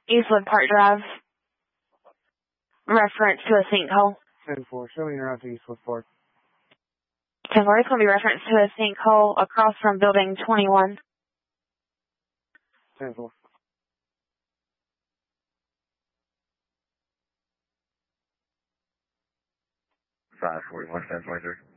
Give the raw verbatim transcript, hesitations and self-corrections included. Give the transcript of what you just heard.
Eastwood Park Drive. Reference to a sinkhole. ten four, show me your route to Eastwood Park. ten four, it's going to be reference to a sinkhole across from building twenty-one. ten four. five forty-one, ten twenty-three.